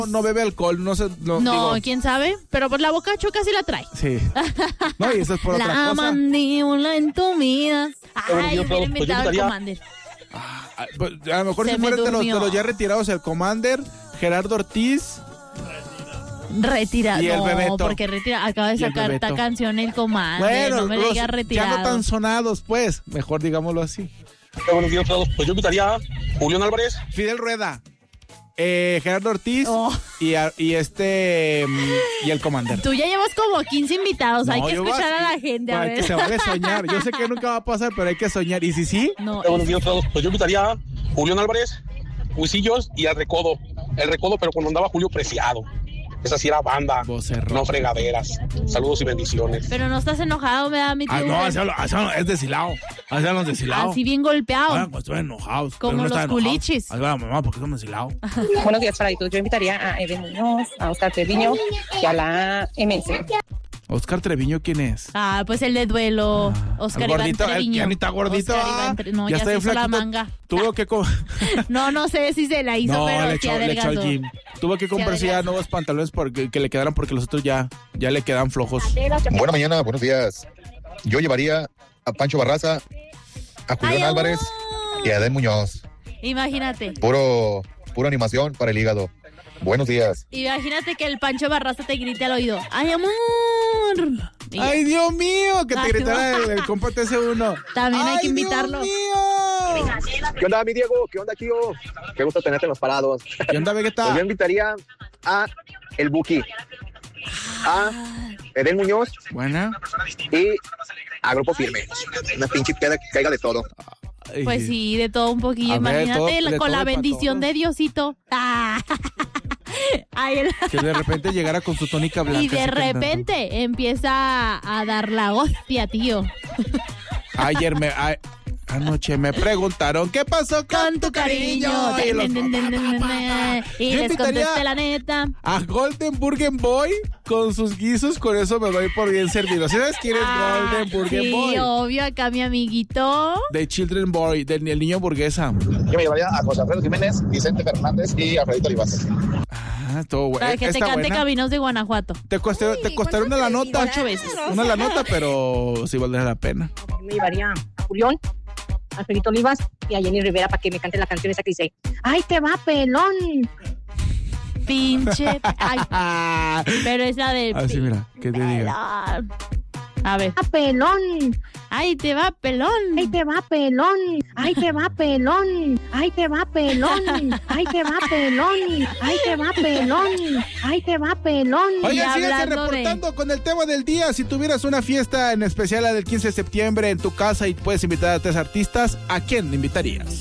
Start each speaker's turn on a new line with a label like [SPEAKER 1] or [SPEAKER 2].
[SPEAKER 1] no bebe alcohol, no sé.
[SPEAKER 2] No,
[SPEAKER 1] digo,
[SPEAKER 2] quién sabe, pero por la boca choca sí la trae.
[SPEAKER 1] Sí. No, y eso es por otra cosa.
[SPEAKER 2] La mandíbula entumida. Ay, hubiera invitado al Commander.
[SPEAKER 1] Pues, a lo mejor
[SPEAKER 2] Se
[SPEAKER 1] si
[SPEAKER 2] me
[SPEAKER 1] fueran de
[SPEAKER 2] durmió.
[SPEAKER 1] los ya retirados, el Commander, Gerardo Ortiz.
[SPEAKER 2] Retirado.
[SPEAKER 1] Y el
[SPEAKER 2] No,
[SPEAKER 1] Bebeto.
[SPEAKER 2] porque acaba de
[SPEAKER 1] Y el
[SPEAKER 2] sacar esta
[SPEAKER 1] Bebeto.
[SPEAKER 2] canción el Commander.
[SPEAKER 1] Bueno,
[SPEAKER 2] no me le digas
[SPEAKER 1] ya
[SPEAKER 2] retirado.
[SPEAKER 1] no tan sonados, pues. Mejor digámoslo así.
[SPEAKER 3] Buenos días a todos. Pues yo invitaría a Julián Álvarez.
[SPEAKER 1] Fidel Rueda. Gerardo Ortiz
[SPEAKER 2] Oh.
[SPEAKER 1] y el Commander.
[SPEAKER 2] Tú ya llevas como 15 invitados. Hay que
[SPEAKER 1] yo
[SPEAKER 2] escuchar a la gente, a
[SPEAKER 1] para
[SPEAKER 2] ver.
[SPEAKER 1] que se vale soñar. Yo sé que nunca va a pasar, pero hay que soñar. Y si sí,
[SPEAKER 2] No,
[SPEAKER 3] Buenos días a todos. Pues yo invitaría a Julián Álvarez, Huisillos y al Recodo. El Recodo, pero cuando andaba Julio Preciado. Esa sí era banda,
[SPEAKER 1] Vocerrón.
[SPEAKER 3] no fregaderas. Saludos y bendiciones.
[SPEAKER 2] pero no estás enojado, me da mi tío.
[SPEAKER 1] no, es deshilado. Así los deshilados.
[SPEAKER 2] Así bien golpeado.
[SPEAKER 1] Pues estoy enojados.
[SPEAKER 2] Como
[SPEAKER 1] pero no
[SPEAKER 2] los
[SPEAKER 1] están enojados.
[SPEAKER 2] culichis.
[SPEAKER 1] Ahí va la mamá, porque estamos deshilados.
[SPEAKER 4] Buenos días, Paraditos. Yo invitaría a Eden Muñoz, a Oscar Treviño y a la MS.
[SPEAKER 1] Oscar Treviño, ¿quién es?
[SPEAKER 2] Pues el de duelo. Oscar
[SPEAKER 1] El
[SPEAKER 2] Iván
[SPEAKER 1] gordito,
[SPEAKER 2] Treviño.
[SPEAKER 1] ya ni está gordito.
[SPEAKER 2] Oscar Iván no,
[SPEAKER 1] ya
[SPEAKER 2] ya
[SPEAKER 1] está
[SPEAKER 2] se
[SPEAKER 1] bien
[SPEAKER 2] hizo la
[SPEAKER 1] flaquito.
[SPEAKER 2] manga.
[SPEAKER 1] Tuvo que
[SPEAKER 2] No sé si se la hizo,
[SPEAKER 1] no,
[SPEAKER 2] pero
[SPEAKER 1] le
[SPEAKER 2] sí
[SPEAKER 1] echó al
[SPEAKER 2] adelgazó.
[SPEAKER 1] gym. Tuvo que comprarse ya
[SPEAKER 2] adelgazó.
[SPEAKER 1] nuevos pantalones que le quedaran porque los otros ya le quedan flojos.
[SPEAKER 5] Buena mañana, buenos días. Yo llevaría a Pancho Barraza, a Julián
[SPEAKER 2] Ay,
[SPEAKER 5] Álvarez
[SPEAKER 2] amor.
[SPEAKER 5] y a Eden Muñoz.
[SPEAKER 2] Imagínate.
[SPEAKER 5] Pura animación para el hígado. Buenos días.
[SPEAKER 2] Imagínate que el Pancho Barraza te grite al oído. ¡Ay, amor! Y
[SPEAKER 1] ¡Ay, Dios mío! Que te
[SPEAKER 2] Ay,
[SPEAKER 1] gritara el compa TC1.
[SPEAKER 2] también hay que
[SPEAKER 1] ¡Ay,
[SPEAKER 2] invitarlo.
[SPEAKER 1] Dios mío!
[SPEAKER 6] ¿Qué onda, mi Diego? ¿Qué onda, tío? Qué gusto tenerte en los parados.
[SPEAKER 1] ¿Qué onda, Vegeta?
[SPEAKER 6] Pues yo invitaría a el Buki, a Eden Muñoz
[SPEAKER 1] Buena.
[SPEAKER 6] y a Grupo Firme. Una pinche peda que caiga de todo.
[SPEAKER 1] Ay,
[SPEAKER 2] Pues sí, de todo un poquillo.
[SPEAKER 1] A ver,
[SPEAKER 2] Imagínate
[SPEAKER 1] de
[SPEAKER 2] con
[SPEAKER 1] todo
[SPEAKER 2] la
[SPEAKER 1] y pa'
[SPEAKER 2] bendición
[SPEAKER 1] todo.
[SPEAKER 2] de Diosito. Ay,
[SPEAKER 1] Que de repente llegara con su tónica blanca.
[SPEAKER 2] y de
[SPEAKER 1] así cantando.
[SPEAKER 2] repente empieza a dar la hostia, tío.
[SPEAKER 1] Anoche me preguntaron ¿qué pasó con tu cariño? Y los-
[SPEAKER 2] Y
[SPEAKER 1] Yo
[SPEAKER 2] les
[SPEAKER 1] invitaría
[SPEAKER 2] contesté la neta.
[SPEAKER 1] a Golden Burger Boy con sus guisos, con eso me doy por bien servido. ¿Sabes quién es Golden Burger
[SPEAKER 2] sí,
[SPEAKER 1] Boy?
[SPEAKER 2] obvio, acá mi amiguito.
[SPEAKER 1] De Children Boy, del niño burguesa.
[SPEAKER 5] Yo me llevaría a José Alfredo Jiménez, Vicente Fernández y Alfredito Olivas.
[SPEAKER 1] Todo bueno.
[SPEAKER 2] Para que te
[SPEAKER 1] Está
[SPEAKER 2] cante
[SPEAKER 1] buena.
[SPEAKER 2] Caminos de Guanajuato.
[SPEAKER 1] Te costaron la nota.
[SPEAKER 2] 8 veces.
[SPEAKER 1] Una la nota, pero sí valdría la pena.
[SPEAKER 4] Me llevaría a Julián, a Alfredito Olivas y a Jenny Rivera para que me cante la canción esa que dice: ¡Ay, te va, pelón!
[SPEAKER 2] Pinche. Ay, pero es la de.
[SPEAKER 1] Así, mira, que te diga.
[SPEAKER 2] A ver.
[SPEAKER 4] ¡Ah, pelón!
[SPEAKER 2] ¡Ay, te va, pelón!
[SPEAKER 4] ¡Ay, te va, pelón! ¡Ay, te va, pelón! ¡Ay, te va, pelón! ¡Ay, te va, pelón! ¡Ay, te va, pelón! ¡Ay, te va, pelón!
[SPEAKER 1] Oigan, síganse
[SPEAKER 2] hablando de-
[SPEAKER 1] reportando con el tema del día. Si tuvieras una fiesta en especial la del 15 de septiembre en tu casa y puedes invitar a 3 artistas, ¿a quién invitarías?